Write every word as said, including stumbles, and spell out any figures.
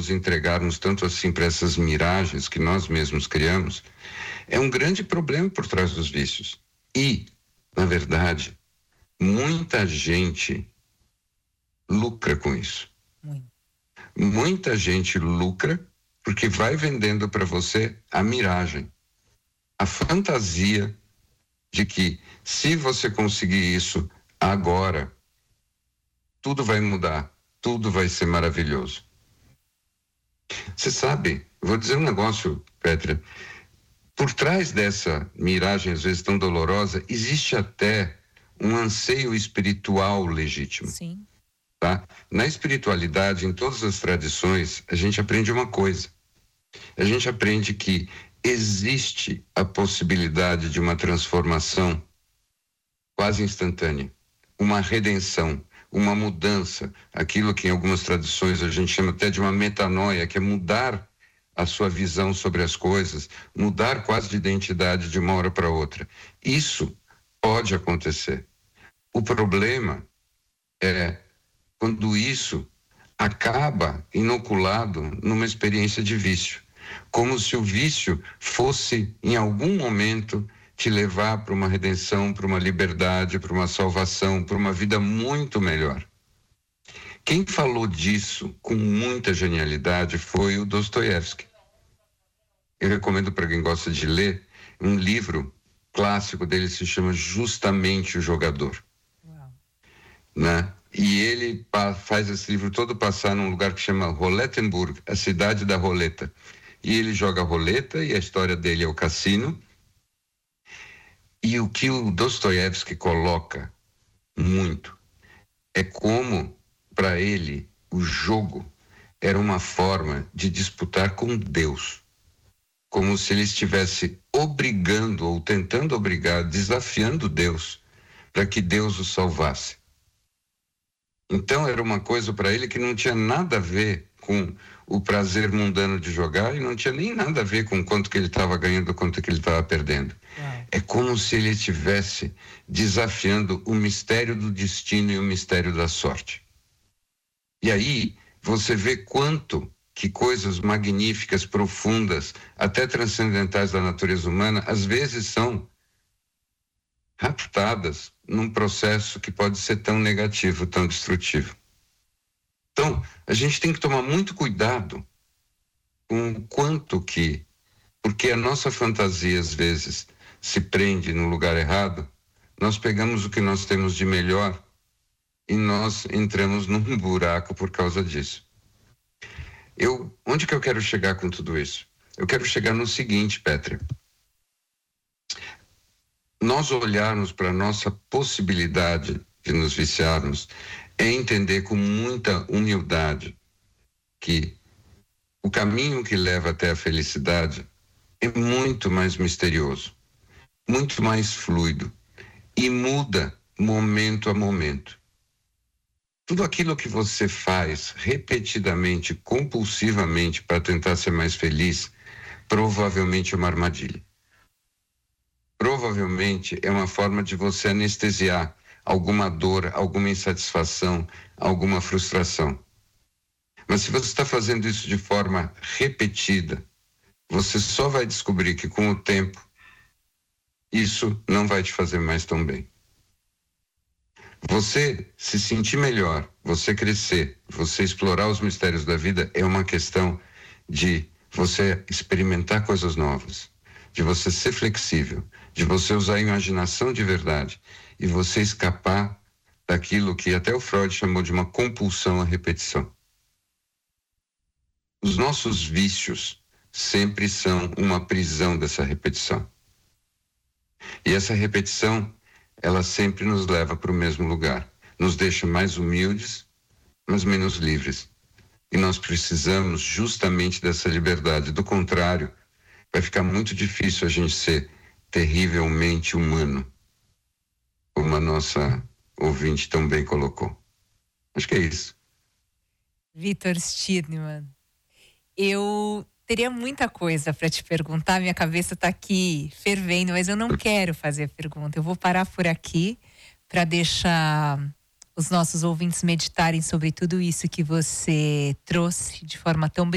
nos entregarmos tanto assim para essas miragens que nós mesmos criamos, é um grande problema por trás dos vícios. E, na verdade, muita gente lucra com isso. Muito. Muita gente lucra porque vai vendendo para você a miragem, a fantasia de que se você conseguir isso agora, tudo vai mudar, tudo vai ser maravilhoso. Você sabe, vou dizer um negócio, Petra, por trás dessa miragem às vezes tão dolorosa, existe até um anseio espiritual legítimo. Sim. Tá? Na espiritualidade, em todas as tradições, a gente aprende uma coisa. A gente aprende que existe a possibilidade de uma transformação quase instantânea, uma redenção, uma mudança, aquilo que em algumas tradições a gente chama até de uma metanoia, que é mudar a sua visão sobre as coisas, mudar quase de identidade de uma hora para outra. Isso pode acontecer. O problema é quando isso acaba inoculado numa experiência de vício, como se o vício fosse, em algum momento, te levar para uma redenção, para uma liberdade, para uma salvação, para uma vida muito melhor. Quem falou disso com muita genialidade foi o Dostoiévski. Eu recomendo para quem gosta de ler um livro clássico dele, se chama Justamente o Jogador. Uau. Né? E ele pa- faz esse livro todo passar num lugar que chama Rolettenburg, a cidade da roleta. E ele joga roleta e a história dele é o cassino. E o que o Dostoiévski coloca muito é como, para ele, o jogo era uma forma de disputar com Deus. Como se ele estivesse obrigando ou tentando obrigar, desafiando Deus, para que Deus o salvasse. Então era uma coisa para ele que não tinha nada a ver com o prazer mundano de jogar e não tinha nem nada a ver com quanto que ele estava ganhando, quanto que ele estava perdendo. Uau. É como se ele estivesse desafiando o mistério do destino e o mistério da sorte. E aí você vê quanto que coisas magníficas, profundas, até transcendentais da natureza humana, às vezes são raptadas num processo que pode ser tão negativo, tão destrutivo. Então, a gente tem que tomar muito cuidado com o quanto que, porque a nossa fantasia às vezes se prende no lugar errado, nós pegamos o que nós temos de melhor e nós entramos num buraco por causa disso. Eu, onde que eu quero chegar com tudo isso? Eu quero chegar no seguinte, Petra. Nós olharmos para a nossa possibilidade de nos viciarmos é entender com muita humildade que o caminho que leva até a felicidade é muito mais misterioso, muito mais fluido e muda momento a momento. Tudo aquilo que você faz repetidamente, compulsivamente para tentar ser mais feliz, provavelmente é uma armadilha. Provavelmente é uma forma de você anestesiar alguma dor, alguma insatisfação, alguma frustração. Mas se você está fazendo isso de forma repetida, você só vai descobrir que com o tempo isso não vai te fazer mais tão bem. Você se sentir melhor, você crescer, você explorar os mistérios da vida é uma questão de você experimentar coisas novas, de você ser flexível, de você usar a imaginação de verdade e você escapar daquilo que até o Freud chamou de uma compulsão à repetição. Os nossos vícios sempre são uma prisão dessa repetição. E essa repetição, ela sempre nos leva para o mesmo lugar, nos deixa mais humildes, mas menos livres. E nós precisamos justamente dessa liberdade. Do contrário, vai ficar muito difícil a gente ser terrivelmente humano, como a nossa ouvinte tão bem colocou. Acho que é isso. Vitor Stirnemann, eu teria muita coisa para te perguntar, minha cabeça está aqui fervendo, mas eu não quero fazer a pergunta. Eu vou parar por aqui para deixar os nossos ouvintes meditarem sobre tudo isso que você trouxe de forma tão brilhante.